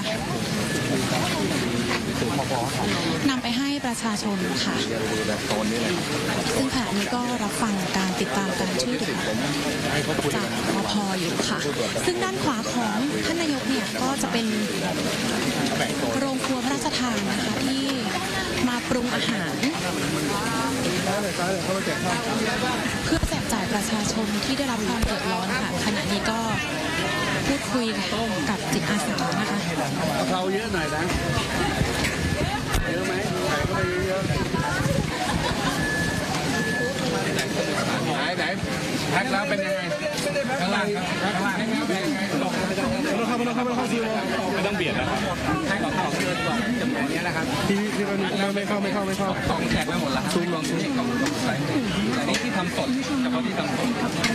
นำไปให้ประชาชนค่ะซึ่งขณะนี้ก็รับฟังการติดตามการช่วยเหลือจากมพ.อยู่ค่ะซึ่งด้านขวาของท่านนายกเนี่ยก็จะเป็นโรงครัวพระราชทานนะคะที่มาปรุงอาหารเพื่อแจกจ่ายประชาชนที่ได้รับความเดือดร้อนค่ะขณะนี้ก็พูดคุยกับจิตอาสานะคะกะเพราเยอะหน่อยนะเยอะไหมใส่เข้าไปเยอะไหนแพ็คแล้วเป็นยังไงข้างล่างครับข้างล่างเป็นยังไงไม่ต้องเบียดนะครับให้ของเกินกว่าจำนวนนี้นะครับที่ไม่เข้ากล่องแจกไปหมดแล้วซูมลองซูมกล่องใส่อันนี้ที่ทำสดเฉพาะที่ทำสด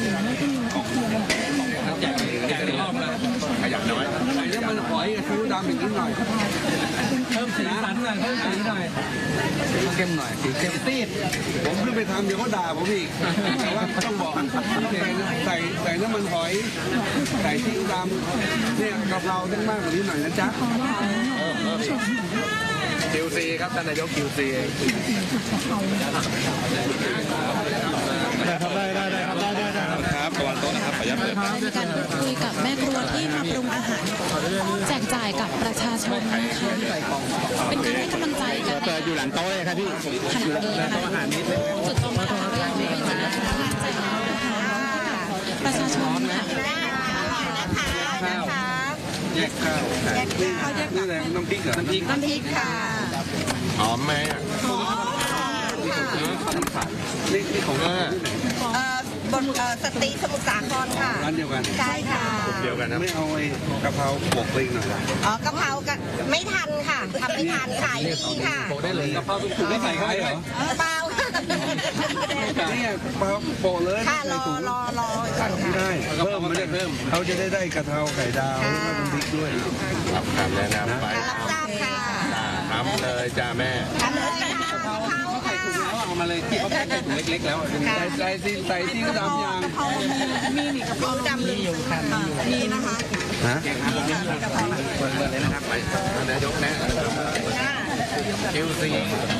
แจกในรอบแล้วขยับน้อยใส่น้ำมันหอยกับซีอิ๊วดำอีกนิดหน่อยเพิ่มสีสันหน่อยเพิ่มสีหน่อยเข้มหน่อยสีเข้มซีดผมเพิ่งไปทำเดี๋ยวเขาด่าผมอีกแต่ว่าต้องบอกใส่น้ำมันหอยใส่ซีอิ๊วดำเนี่ยกะเพราต้องมากกว่านี้หน่อยนะจ๊ะQC ครับท่านนายก QC ได้ครับระวังโต๊ะนะครับขออนุญาตเปิดมีการพูดคุยกับแม่ครัวที่มาปรุงอาหารแจกจ่ายกับประชาชนนะคะเป็นการให้กำลังใจกันเปิดอยู่หลังโต๊ะเลยครับพี่ขณะนี้นะคะจุดตรงนี้ก็ยังมีเป็นการแจกอาหารประชาชนค่ะแยกข้าวนี่แหละน้ำพริกเหรอน้ำพริกค่ะหอมไหมนี่ของบนสตรีสมุทรสาครค่ะร้านเดียวกันใช่ค่ะเดียวกันนะไม่เอาไอ้กะเพราบวกไปอีกหน่อยกะเพราไม่ทันค่ะทำไม่ทันขายดีค่ะโปได้เลยกะเพราถุงไม่ใส่ไข่เหรอเปล่านี่กะเพราโปเลยค่ะรอสั่งที่ได้เพิ่มไม่ได้เพิ่มเขาจะได้กะเพราไข่ดาวแล้วก็น้ำพริกด้วยรับคำแนะนำไปรับทราบค่ะทำเลยจ้าแม่ทำเลยค่ะไข่ถุงแล้วเอามาเลยที่เขาแพ็คใส่ถุงเล็กๆแล้วใส่ซีก็ดำยางมีนี่กะเพราดำมีอยู่ค่ะมีนะคะฮะเปิดเลยนะครับไปนายกแนะQC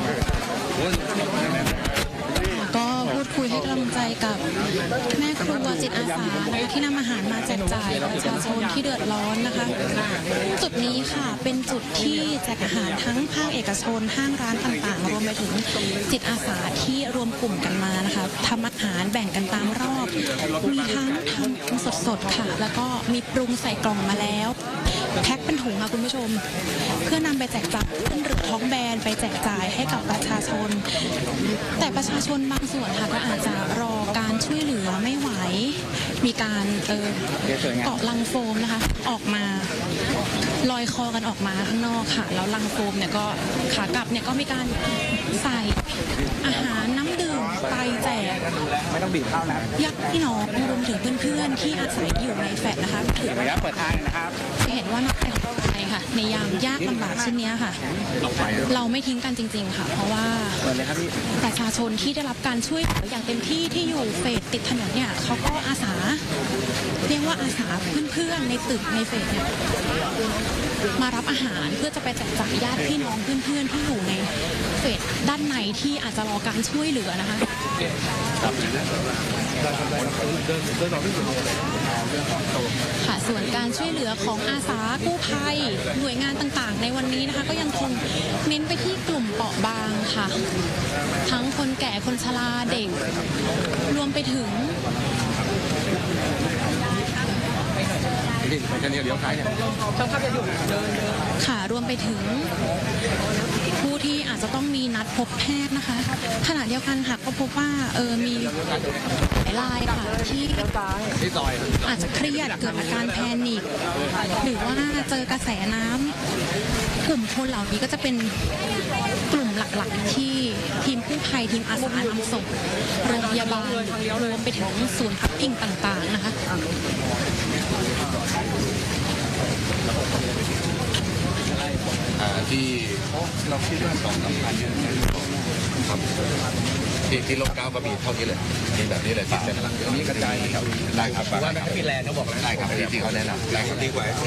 ก็พูดคุยให้กำลังใจกับแม่ครัวจิตอาสาที่นำอาหารมาแจกจ่ายประชาชนที่เดือดร้อนนะคะจุดนี้ค่ะเป็นจุดที่แจกอาหารทั้งภาคเอกชนห้างร้านต่างๆรวมไปถึงจิตอาสาที่รวมกลุ่มกันมานะคะทำอาหารแบ่งกันตามรอบมีทั้งทำสดๆค่ะแล้วก็มีปรุงใส่กล่องมาแล้วแพ็คเป็นถุงค่ะคุณผู้ชมเพื่อนำไปแจกจ่ายขึ้นหรือท้องแบนไปแจกจ่ายให้กับประชาชนแต่ประชาชนบางส่วนค่ะก็อาจจะรอการช่วยเหลือไม่ไหวมีการเกาะลังโฟมนะคะออกมาลอยคอกันออกมาข้างนอกค่ะแล้วลังโฟมเนี่ยก็ขากลับเนี่ยก็มีการใส่อาหารน้ำดื่มไปแจกไม่ต้องบีบข้าวนะญาติพี่น้องรวมถึงเพื่อนๆที่อาศัยอยู่ในแฟลตนะคะถือว่าเปิดทางนะครับจะเห็นว่านักแต่งกายค่ะในยามยากลำบากเช่นนี้ค่ะเราไม่ทิ้งกันจริงๆค่ะเพราะว่าประชาชนที่ได้รับการช่วยเหลืออย่างเต็มที่ที่อยู่เฟสติดถนนเนี่ยเขาก็อาสาเรียกว่าอาสาเพื่อนๆในตึกในเฟสเนี่ยมารับอาหารเพื่อจะไปแจกจ่ายญาติพี่น้องเพื่อนๆที่อยู่ในเฟสด้านในที่อาจจะรอการช่วยเหลือนะคะค่ะส่วนการช่วยเหลือของอาสากู้ภัยหน่วยงานต่างๆในวันนี้นะคะก็ยังคงเน้นไปที่กลุ่มเปราะบางค่ะทั้งคนแก่คนชราเด็กรวมไปถึงค่ะรวมไปถึงผู้ที่อาจจะต้องมีนัดพบแพทย์นะคะขณะเดียวกันค่ะก็พบว่ามีหลายรายค่ะที่อาจจะเครียดเกิดอาการแพนิคหรือว่าเจอกระแสน้ำกลุ่มคนเหล่านี้ก็จะเป็นกลุ่มหลักๆที่ทีมกู้ภัยทีมอาสานำส่งโรงพยาบาลรวมไปถึงศูนย์พักพิงต่างๆนะคะที่เราคิดว่า2-3 พันเนี่ยที่ลบ9ก็มีเท่านี้เลยมีแบบนี้เลยที่เป็นหลักนี้กระจายได้ครับว่านักฟินแลนด์เขาบอกแล้วได้ครับที่เขาแนะนำได้ครับดีกว่า